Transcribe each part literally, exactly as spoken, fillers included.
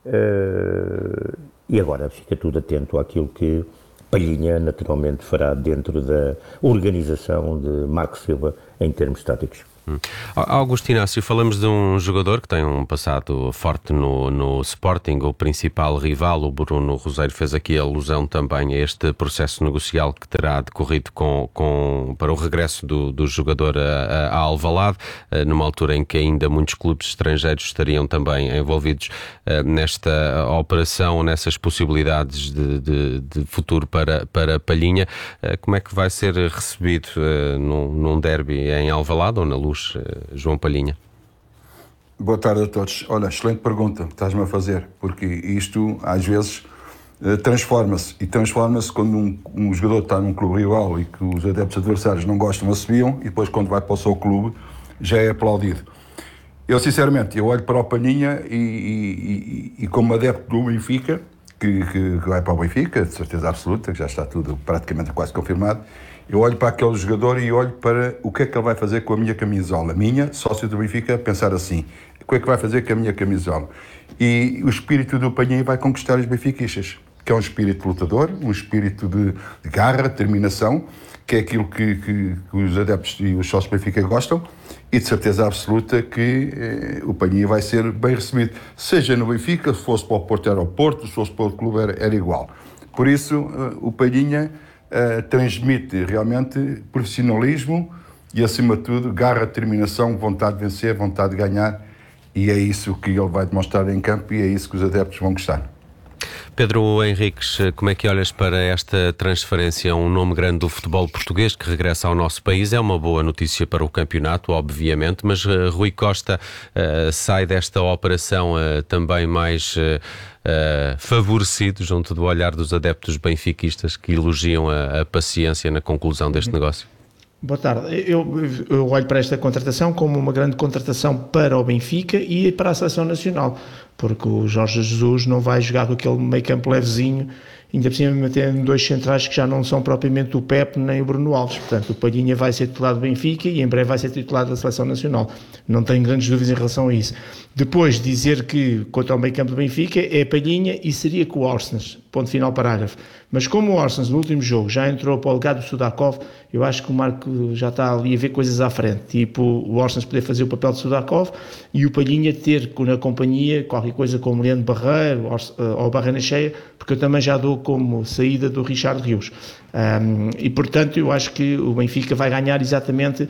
Uh, e agora fica tudo atento àquilo que Palhinha naturalmente fará dentro da organização de Marco Silva em termos táticos. Hum. Augusto Inácio, falamos de um jogador que tem um passado forte no, no Sporting, o principal rival, o Bruno Roseiro, fez aqui alusão também a este processo negocial que terá decorrido com, com, para o regresso do, do jogador a, a Alvalade, numa altura em que ainda muitos clubes estrangeiros estariam também envolvidos uh, nesta operação, nessas possibilidades de, de, de futuro para, para Palhinha. Uh, como é que vai ser recebido uh, num, num derby em Alvalade ou na Luz? João Palhinha. Boa tarde a todos. Olha, excelente pergunta que estás-me a fazer, porque isto às vezes transforma-se, e transforma-se quando um, um jogador está num clube rival e que os adeptos adversários não gostam, assobiam, e depois quando vai para o seu clube já é aplaudido. Eu sinceramente, eu olho para o Palhinha e, e, e, e como adepto do Benfica, que, que, que vai para o Benfica, de certeza absoluta, que já está tudo praticamente quase confirmado, eu olho para aquele jogador e olho para o que é que ele vai fazer com a minha camisola. Minha, sócio do Benfica, pensar assim, o que é que vai fazer com a minha camisola? E o espírito do Palhinha vai conquistar os benfiquistas, que é um espírito lutador, um espírito de, de garra, determinação, que é aquilo que, que, que os adeptos e os sócios do Benfica gostam, e de certeza absoluta que eh, o Palhinha vai ser bem recebido. Seja no Benfica, se fosse para o Porto era o Porto, se fosse para o clube era, era igual. Por isso, eh, o Palhinha Uh, transmite realmente profissionalismo e, acima de tudo, garra, determinação, vontade de vencer, vontade de ganhar, e é isso que ele vai demonstrar em campo e é isso que os adeptos vão gostar. Pedro Henriques, como é que olhas para esta transferência? Um nome grande do futebol português que regressa ao nosso país. É uma boa notícia para o campeonato, obviamente, mas uh, Rui Costa uh, sai desta operação uh, também mais uh, uh, favorecido junto do olhar dos adeptos benfiquistas que elogiam a, a paciência na conclusão deste negócio. Boa tarde. Eu, eu olho para esta contratação como uma grande contratação para o Benfica e para a Seleção Nacional, porque o Jorge Jesus não vai jogar com aquele meio campo levezinho, ainda por cima tendo dois centrais que já não são propriamente o Pepe nem o Bruno Alves. Portanto, o Palhinha vai ser titular do Benfica e em breve vai ser titular da Seleção Nacional. Não tenho grandes dúvidas em relação a isso. Depois, dizer que contra o meio campo do Benfica é Palhinha e seria com o Orsnes, ponto final parágrafo. Mas como o Orsnes no último jogo já entrou para o lugar do Sudakov, eu acho que o Marco já está ali a ver coisas à frente, tipo o Orsnes poder fazer o papel de Sudakov e o Palhinha ter na companhia qualquer coisa como Leandro Barreiro ou Barreira Cheia, porque eu também já dou como saída do Richard Rios. Um, e portanto eu acho que o Benfica vai ganhar exatamente um,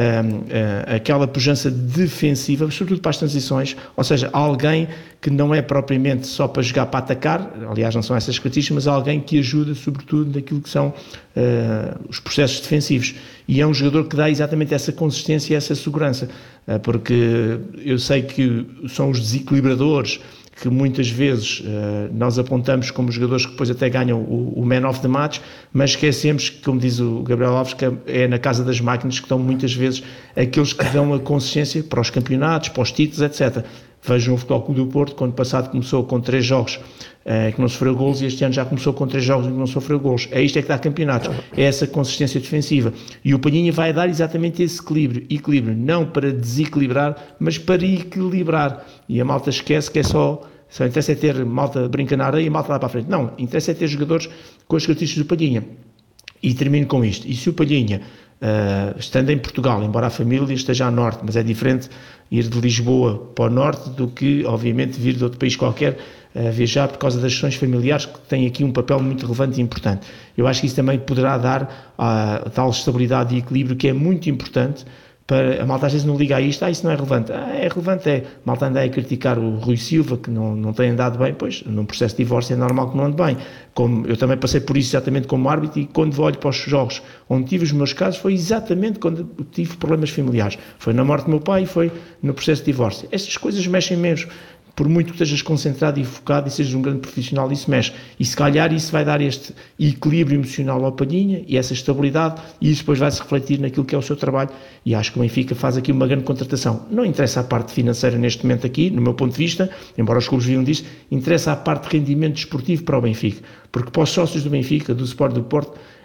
uh, aquela pujança defensiva, sobretudo para as transições, ou seja, alguém que não é propriamente só para jogar para atacar, aliás não são essas características, mas alguém que ajuda sobretudo naquilo que são uh, os processos defensivos, e é um jogador que dá exatamente essa consistência e essa segurança, uh, porque eu sei que são os desequilibradores que muitas vezes uh, nós apontamos como jogadores que depois até ganham o, o man of the match, mas esquecemos que, como diz o Gabriel Alves, que é na casa das máquinas que estão muitas vezes aqueles que dão a consistência para os campeonatos, para os títulos, etcétera. Vejam o Futebol Clube do Porto, que ano passado começou com três jogos uh, que não sofreu golos, e este ano já começou com três jogos que não sofreu golos. É isto é que dá campeonatos, é essa consistência defensiva. E o Palhinha vai dar exatamente esse equilíbrio, equilíbrio não para desequilibrar, mas para equilibrar. E a malta esquece que é só, só interessa é ter malta brinca na areia e malta lá para a frente. Não, interessa é ter jogadores com as características do Palhinha. E termino com isto. E se o Palhinha, uh, estando em Portugal, embora a família esteja a norte, mas é diferente ir de Lisboa para o norte do que, obviamente, vir de outro país qualquer, uh, viajar por causa das questões familiares, que tem aqui um papel muito relevante e importante. Eu acho que isso também poderá dar a tal estabilidade e equilíbrio que é muito importante. Para, a malta às vezes não liga a isto, ah, isso não é relevante. Ah, é relevante, é. A malta anda a criticar o Rui Silva, que não, não tem andado bem, pois, num processo de divórcio é normal que não ande bem. Como, eu também passei por isso exatamente como árbitro, e quando olho para os jogos onde tive os meus casos, foi exatamente quando tive problemas familiares. Foi na morte do meu pai e foi no processo de divórcio. Estas coisas mexem mesmo. Por muito que estejas concentrado e focado e sejas um grande profissional, isso mexe. E se calhar isso vai dar este equilíbrio emocional ao Palhinha e essa estabilidade, e isso depois vai se refletir naquilo que é o seu trabalho. E acho que o Benfica faz aqui uma grande contratação. Não interessa a parte financeira neste momento aqui, no meu ponto de vista, embora os clubes vivam disso, interessa a parte de rendimento desportivo para o Benfica. Porque para os sócios do Benfica, do Sport do Porto,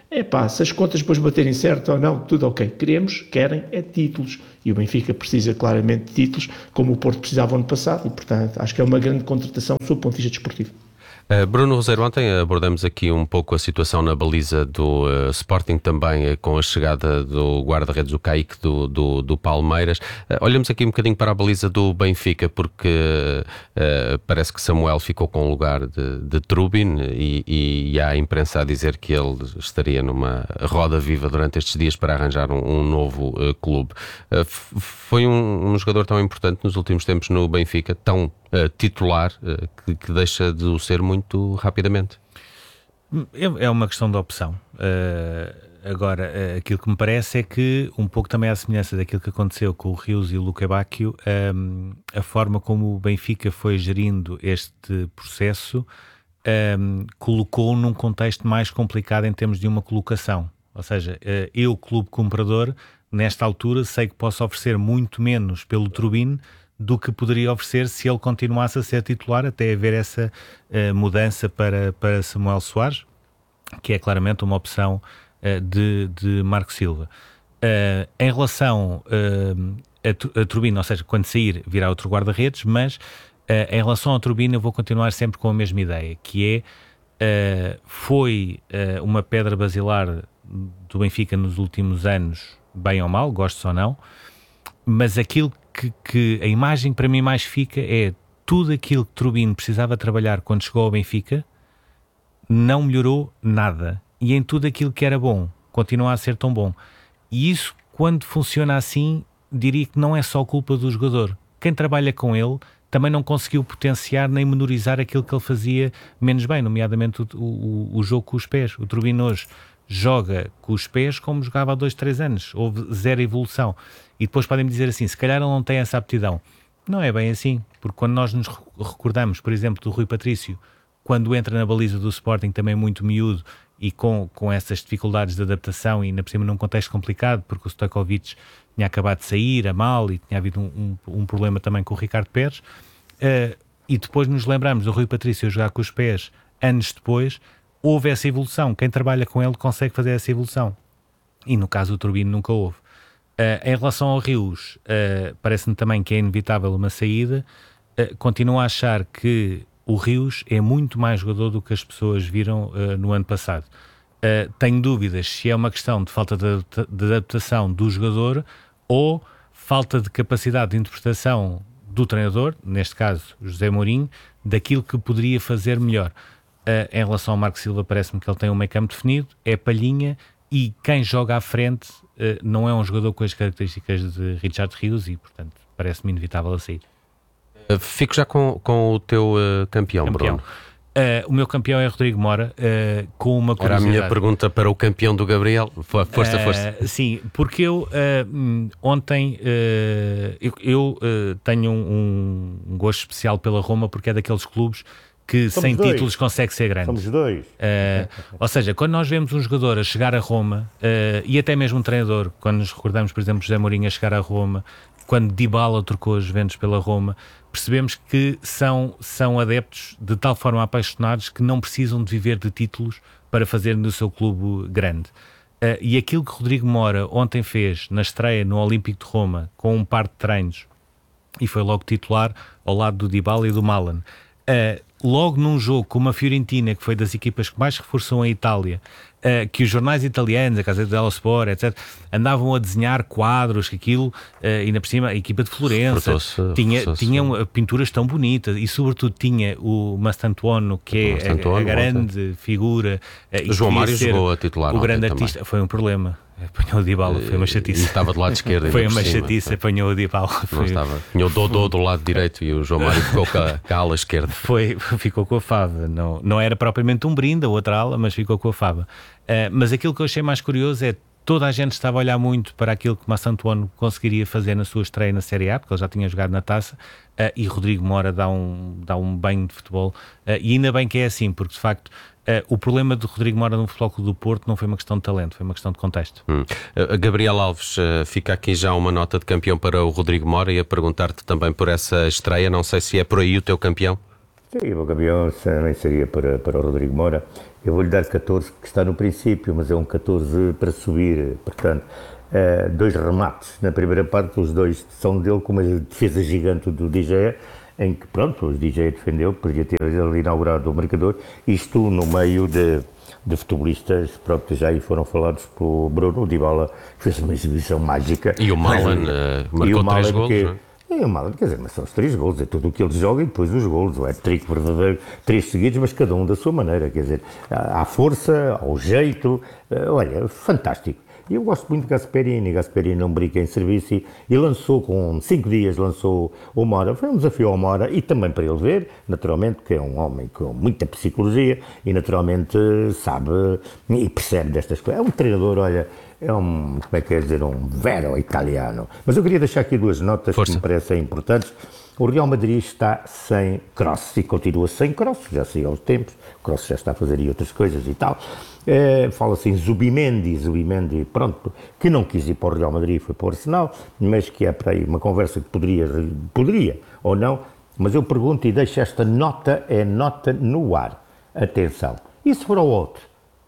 É pá, se as contas depois baterem certo ou não, tudo ok. Queremos, querem, é títulos. E o Benfica precisa claramente de títulos, como o Porto precisava ano passado, e portanto acho que é uma grande contratação do seu ponto de vista desportivo. Uh, Bruno Roseiro, ontem abordamos aqui um pouco a situação na baliza do uh, Sporting, também uh, com a chegada do guarda-redes, o Kaique, do, do, do Palmeiras. Uh, olhamos aqui um bocadinho para a baliza do Benfica, porque uh, parece que Samuel ficou com o lugar de, de Trubin e, e há a imprensa a dizer que ele estaria numa roda viva durante estes dias para arranjar um, um novo uh, clube. Uh, foi um, um jogador tão importante nos últimos tempos no Benfica, tão Uh, titular, uh, que, que deixa de o ser muito rapidamente. É uma questão de opção. Uh, agora, uh, aquilo que me parece é que, um pouco também à semelhança daquilo que aconteceu com o Rios e o Luque Bacchio, um, a forma como o Benfica foi gerindo este processo um, colocou-o num contexto mais complicado em termos de uma colocação. Ou seja, uh, eu, clube comprador, nesta altura sei que posso oferecer muito menos pelo Trubin do que poderia oferecer se ele continuasse a ser titular, até haver essa uh, mudança para, para Samuel Soares, que é claramente uma opção uh, de, de Marco Silva. Uh, em relação uh, a, a Turbina, ou seja, quando sair virá outro guarda-redes, mas uh, em relação ao Turbina eu vou continuar sempre com a mesma ideia, que é, uh, foi uh, uma pedra basilar do Benfica nos últimos anos, bem ou mal, gostes ou não, mas aquilo Que, que a imagem para mim mais fica é tudo aquilo que Trubin precisava trabalhar quando chegou ao Benfica, não melhorou nada, e em tudo aquilo que era bom continua a ser tão bom. E isso, quando funciona assim, diria que não é só culpa do jogador. Quem trabalha com ele também não conseguiu potenciar nem menorizar aquilo que ele fazia menos bem, nomeadamente o, o, o jogo com os pés. O Trubin hoje joga com os pés como jogava há dois, três anos. Houve zero evolução. E depois podem-me dizer assim, se calhar ele não tem essa aptidão. Não é bem assim, porque quando nós nos recordamos, por exemplo, do Rui Patrício, quando entra na baliza do Sporting também muito miúdo e com, com essas dificuldades de adaptação e ainda por cima num contexto complicado, porque o Stojkovic tinha acabado de sair a mal e tinha havido um, um, um problema também com o Ricardo Pérez, uh, e depois nos lembramos do Rui Patrício a jogar com os pés anos depois, houve essa evolução. Quem trabalha com ele consegue fazer essa evolução. E no caso do Turbino nunca houve. Uh, em relação ao Rios, uh, parece-me também que é inevitável uma saída. Uh, continuo a achar que o Rios é muito mais jogador do que as pessoas viram uh, no ano passado. Uh, tenho dúvidas se é uma questão de falta de, de adaptação do jogador ou falta de capacidade de interpretação do treinador, neste caso José Mourinho, daquilo que poderia fazer melhor. Uh, em relação ao Marco Silva, parece-me que ele tem um meio campo definido, é palhinha, e quem joga à frente uh, não é um jogador com as características de Richard Rios e, portanto, parece-me inevitável a sair. Uh, fico já com, com o teu uh, campeão, campeão. Bruno. Uh, o meu campeão é Rodrigo Mora, uh, com uma curiosidade. Era a minha pergunta para o campeão do Gabriel. Força, uh, força. Sim, porque eu uh, ontem uh, eu, eu uh, tenho um, um gosto especial pela Roma, porque é daqueles clubes que Somos sem dois. títulos consegue ser grande. Somos dois. Uh, ou seja, quando nós vemos um jogador a chegar a Roma, uh, e até mesmo um treinador, quando nos recordamos, por exemplo, José Mourinho a chegar a Roma, quando Dybala trocou os Juventus pela Roma, percebemos que são, são adeptos de tal forma apaixonados que não precisam de viver de títulos para fazer do seu clube grande. Uh, e aquilo que Rodrigo Mora ontem fez na estreia no Olímpico de Roma, com um par de treinos, e foi logo titular ao lado do Dybala e do Malan, Uh, logo num jogo com uma Fiorentina, que foi das equipas que mais reforçou a Itália, uh, que os jornais italianos, a Casa dello Sport, etcétera, andavam a desenhar quadros, que aquilo, uh, ainda por cima, a equipa de Florença tinha, tinha pinturas tão bonitas e, sobretudo, tinha o Mastantuono, que é a, a grande ontem. figura. Uh, o João Mário jogou a titular. O grande artista. Também. Foi um problema. Apanhou o Dybala, foi uma chatice. E estava do lado esquerdo. Foi uma chatice, apanhou o Dybala. Não estava. Tinha o Dodô do lado direito e o João Mário ficou com a, com a ala esquerda. Foi, ficou com a fava. Não, não era propriamente um brinde, a outra ala, mas ficou com a fava. Uh, mas aquilo que eu achei mais curioso é toda a gente estava a olhar muito para aquilo que Massantuono conseguiria fazer na sua estreia na Série A, porque ele já tinha jogado na Taça, uh, e Rodrigo Mora dá um, dá um banho de futebol. Uh, e ainda bem que é assim, porque de facto Uh, o problema de Rodrigo Mora no Futebol Clube do Porto não foi uma questão de talento, foi uma questão de contexto. Hum. Uh, Gabriel Alves, uh, fica aqui já uma nota de campeão para o Rodrigo Mora e a perguntar-te também por essa estreia, não sei se é por aí o teu campeão. Sim, o campeão também seria para, para o Rodrigo Moura. Eu vou-lhe dar catorze, que está no princípio, mas é um catorze para subir. Portanto, uh, dois remates na primeira parte, os dois são dele, com uma defesa gigante do D J, em que, pronto, o D J defendeu, podia ter ele inaugurado o marcador. Isto no meio de, de futebolistas, pronto, já aí foram falados pelo Bruno. O Dybala fez uma exibição mágica. E o Malen uh, marcou três golos, não é? É mal, quer dizer, mas são os três golos, é tudo o que eles jogam e depois os golos, o hat-trick verdadeiro, três seguidos, mas cada um da sua maneira, quer dizer, à força, ao jeito, olha, fantástico. E eu gosto muito de Gasperini, Gasperini não brinca em serviço e, e lançou com cinco dias, lançou o Moura, foi um desafio ao Moura e também para ele ver, naturalmente, que é um homem com muita psicologia e naturalmente sabe e percebe destas coisas. É um treinador, olha, é um, como é que é dizer, um vero italiano. Mas eu queria deixar aqui duas notas Força. que me parecem importantes. O Real Madrid está sem Kroos e continua sem Kroos, já sei aos tempos, o Kroos já está a fazer aí outras coisas e tal. É, fala-se em Zubimendi, Zubimendi, pronto, que não quis ir para o Real Madrid, foi para o Arsenal, mas que é para aí uma conversa que poderia, poderia ou não, mas eu pergunto e deixo esta nota, é nota no ar. Atenção, e se for ao outro,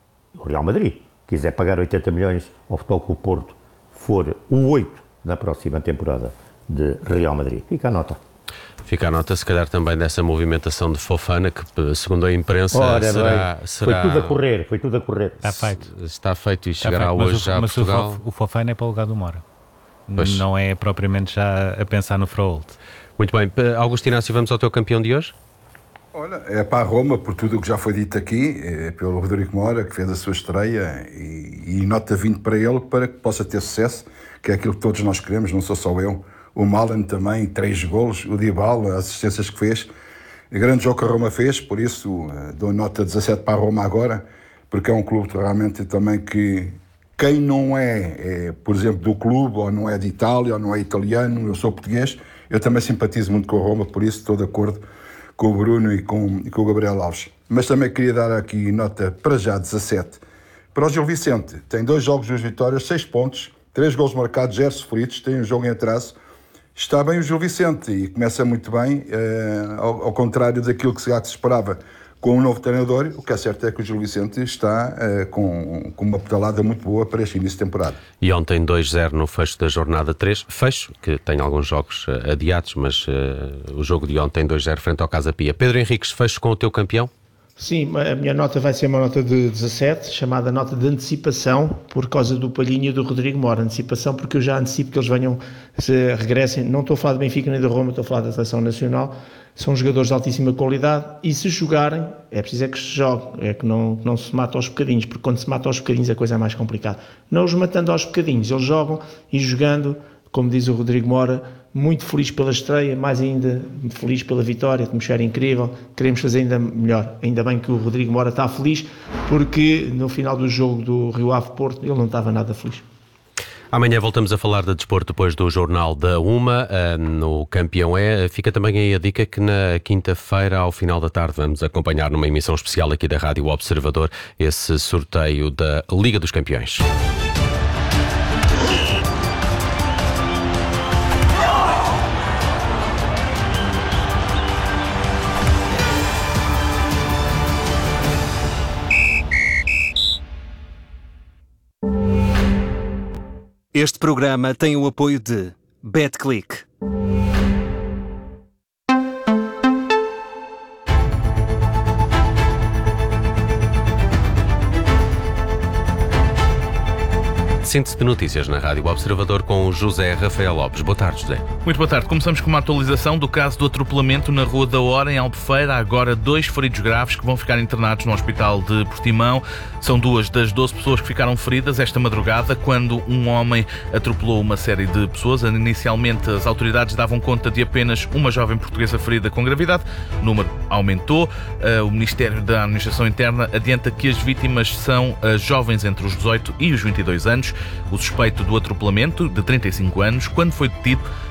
o Real Madrid, quiser pagar oitenta milhões ao Futebol Clube Porto, for o oito na próxima temporada de Real Madrid, fica a nota. Fica a nota, se calhar, também dessa movimentação de Fofana, que, segundo a imprensa, Ora, será, será... Foi tudo a correr, foi tudo a correr. Está feito. Está feito e chegará feito, hoje mas o, já a mas Portugal. Mas o Fofana é para o lugar do Moura. Pois. Não é propriamente já a pensar no Fraúl. Muito bem. Augusto Inácio, vamos ao teu campeão de hoje? Olha, é para a Roma, por tudo o que já foi dito aqui, é pelo Rodrigo Moura, que fez a sua estreia, e, e nota vinte para ele, para que possa ter sucesso, que é aquilo que todos nós queremos, não sou só eu. O Malen também, três golos, o Dybala, as assistências que fez. O grande jogo que a Roma fez, por isso dou nota dezassete para a Roma agora, porque é um clube realmente também que quem não é, é, por exemplo, do clube, ou não é de Itália, ou não é italiano, eu sou português, eu também simpatizo muito com a Roma, por isso estou de acordo com o Bruno e com, e com o Gabriel Alves. Mas também queria dar aqui nota para já dezassete. Para o Gil Vicente, tem dois jogos, duas vitórias, seis pontos, três golos marcados, zero sofridos, tem um jogo em atraso. Está bem o Gil Vicente e começa muito bem, eh, ao, ao contrário daquilo que se, que se esperava com um novo treinador. O que é certo é que o Gil Vicente está eh, com, com uma pedalada muito boa para este início de temporada. E ontem dois zero no fecho da jornada três, fecho, que tem alguns jogos uh, adiados, mas uh, o jogo de ontem dois zero frente ao Casa Pia. Pedro Henriques, fecho com o teu campeão? Sim, a minha nota vai ser uma nota de dezassete, chamada nota de antecipação, por causa do Palhinha e do Rodrigo Moura. Antecipação porque eu já antecipo que eles venham, se regressem. Não estou a falar de Benfica nem da Roma, estou a falar da Seleção Nacional. São jogadores de altíssima qualidade e se jogarem, é preciso é que se jogue, é que não, não se mata aos bocadinhos, porque quando se mata aos bocadinhos a coisa é mais complicada. Não os matando aos bocadinhos, eles jogam e jogando, como diz o Rodrigo Moura, muito feliz pela estreia, mais ainda feliz pela vitória, atmosfera incrível, queremos fazer ainda melhor. Ainda bem que o Rodrigo Moura está feliz, porque no final do jogo do Rio Ave Porto ele não estava nada feliz. Amanhã voltamos a falar de desporto depois do Jornal da Uma, no Campeão É. Fica também aí a dica que na quinta-feira, ao final da tarde, vamos acompanhar numa emissão especial aqui da Rádio Observador esse sorteio da Liga dos Campeões. Este programa tem o apoio de BetClick. Síntese de notícias na Rádio Observador com o José Rafael Lopes. Boa tarde, José. Muito boa tarde. Começamos com uma atualização do caso do atropelamento na Rua da Hora, em Albufeira. Há agora dois feridos graves que vão ficar internados no Hospital de Portimão. São duas das doze pessoas que ficaram feridas esta madrugada, quando um homem atropelou uma série de pessoas. Inicialmente, as autoridades davam conta de apenas uma jovem portuguesa ferida com gravidade. O número aumentou. O Ministério da Administração Interna adianta que as vítimas são jovens entre os dezoito e os vinte e dois anos. O suspeito do atropelamento, de trinta e cinco anos, quando foi detido,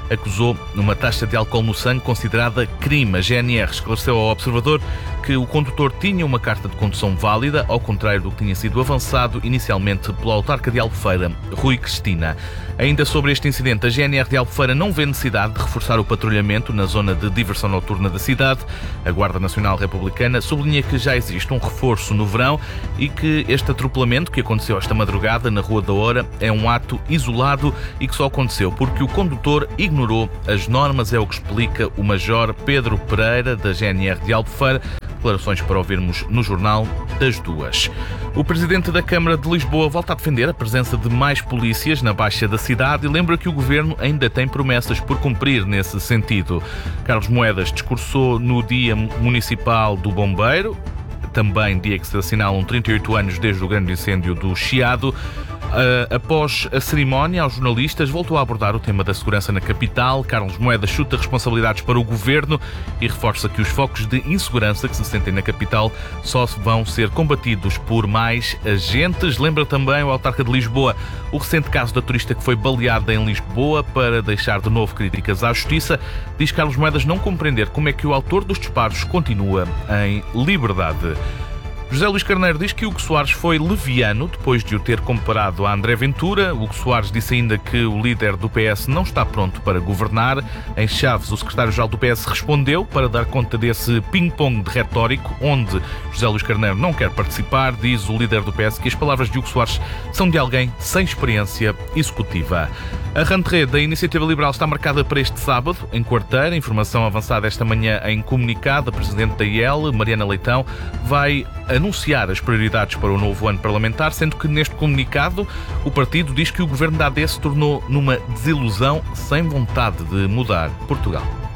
acusou uma taxa de álcool no sangue considerada crime. A G N R esclareceu ao Observador que o condutor tinha uma carta de condução válida, ao contrário do que tinha sido avançado inicialmente pela autarca de Albufeira, Rui Cristina. Ainda sobre este incidente, a G N R de Albufeira não vê necessidade de reforçar o patrulhamento na zona de diversão noturna da cidade. A Guarda Nacional Republicana sublinha que já existe um reforço no verão e que este atropelamento que aconteceu esta madrugada na Rua da Hora é um ato isolado e que só aconteceu porque o condutor ignorou as normas, é o que explica o Major Pedro Pereira, da G N R de Albufeira. Declarações para ouvirmos no Jornal das Duas. O Presidente da Câmara de Lisboa volta a defender a presença de mais polícias na Baixa da cidade e lembra que o Governo ainda tem promessas por cumprir nesse sentido. Carlos Moedas discursou no Dia Municipal do Bombeiro, também dia que se assinalam trinta e oito anos desde o grande incêndio do Chiado. Uh, após a cerimónia, aos jornalistas, voltou a abordar o tema da segurança na capital. Carlos Moedas chuta responsabilidades para o Governo e reforça que os focos de insegurança que se sentem na capital só vão ser combatidos por mais agentes. Lembra também o autarca de Lisboa o recente caso da turista que foi baleada em Lisboa para deixar de novo críticas à justiça. Diz Carlos Moedas não compreender como é que o autor dos disparos continua em liberdade. José Luís Carneiro diz que Hugo Soares foi leviano depois de o ter comparado a André Ventura. Hugo Soares disse ainda que o líder do P S não está pronto para governar. Em Chaves, o secretário-geral do P S respondeu para dar conta desse ping-pong de retórico, onde José Luís Carneiro não quer participar. Diz o líder do P S que as palavras de Hugo Soares são de alguém sem experiência executiva. A rentrée da Iniciativa Liberal está marcada para este sábado, em Quarteira. Informação avançada esta manhã em comunicado. A Presidente da I E L, Mariana Leitão, vai anunciar as prioridades para o novo ano parlamentar, sendo que neste comunicado o partido diz que o governo da A D se tornou numa desilusão sem vontade de mudar Portugal.